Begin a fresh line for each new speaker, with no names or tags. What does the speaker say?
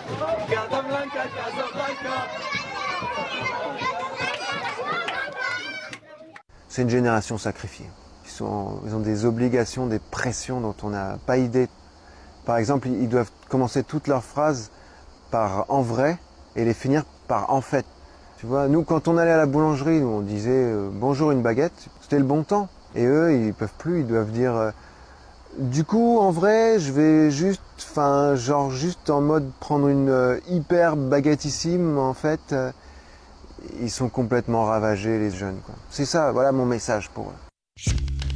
C'est une génération sacrifiée. Ils ont des obligations, des pressions dont on n'a pas idée. Par exemple, ils doivent commencer toutes leurs phrases par « en vrai » et les finir par « en fait ». Tu vois, nous, quand on allait à la boulangerie, on disait « bonjour, une baguette », c'était le bon temps. Et eux, ils peuvent plus, ils doivent dire du coup, en vrai, je vais juste, juste en mode prendre une hyper baguettissime, en fait. Ils sont complètement ravagés, les jeunes, quoi. C'est ça, voilà mon message pour eux.